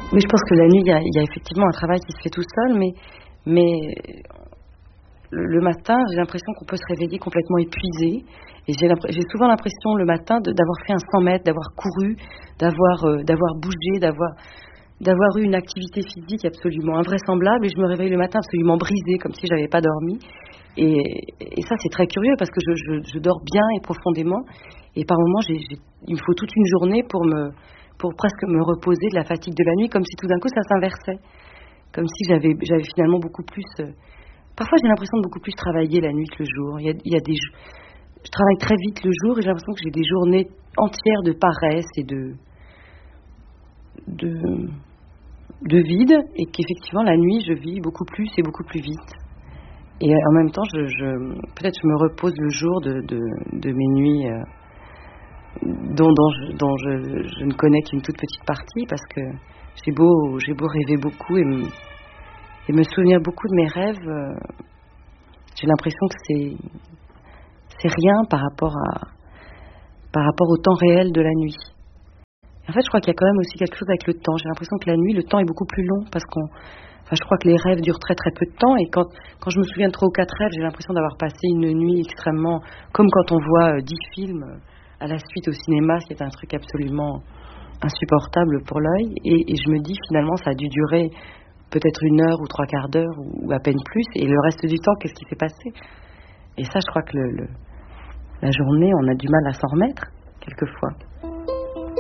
Oui, je pense que la nuit, il y a effectivement un travail qui se fait tout seul, mais le matin, j'ai l'impression qu'on peut se réveiller complètement épuisé. Et j'ai souvent l'impression le matin d'avoir fait un 100 mètres, d'avoir couru, d'avoir bougé, d'avoir eu une activité physique absolument invraisemblable. Et je me réveille le matin absolument brisée, comme si j'avais pas dormi. Et ça, c'est très curieux parce que je dors bien et profondément. Et par moments, il me faut toute une journée pour presque me reposer de la fatigue de la nuit, comme si tout d'un coup ça s'inversait. Comme si j'avais finalement beaucoup plus. Parfois, j'ai l'impression de beaucoup plus travailler la nuit que le jour. Je travaille très vite le jour et j'ai l'impression que j'ai des journées entières de paresse et de vide, et qu'effectivement la nuit je vis beaucoup plus et beaucoup plus vite. Et en même temps, peut-être je me repose le jour de mes nuits dont je ne connais qu'une toute petite partie, parce que j'ai beau rêver beaucoup et me souvenir beaucoup de mes rêves, j'ai l'impression que c'est rien par rapport au temps réel de la nuit. En fait, je crois qu'il y a quand même aussi quelque chose avec le temps. J'ai l'impression que la nuit, le temps est beaucoup plus long parce je crois que les rêves durent très très peu de temps, et quand je me souviens de 3 ou 4 rêves, j'ai l'impression d'avoir passé une nuit extrêmement, comme quand on voit 10 films à la suite au cinéma, c'est un truc absolument insupportable pour l'œil, et je me dis finalement ça a dû durer peut-être 1 heure ou 3/4 d'heure ou à peine plus, et le reste du temps, qu'est-ce qui s'est passé? Et ça, je crois que la journée, on a du mal à s'en remettre quelquefois.